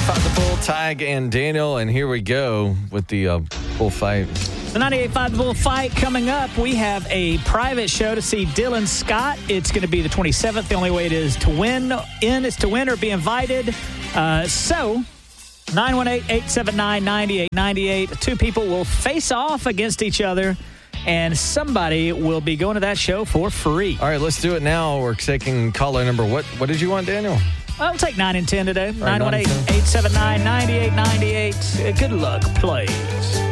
98.5 The Bull, Tag and Daniel, and here we go with the bullfight. The 98.5 The Bull fight coming up. We have a private show to see Dylan Scott. It's going to be the 27th. The only way it is to win is to win or be invited. So 918-879-9898. Two people will face off against each other, and somebody will be going to that show for free. All right, let's do it now. We're taking caller number. What did you want, Daniel? I'll take 9 and 10 today. Right, 918-879-9898. Good luck, please.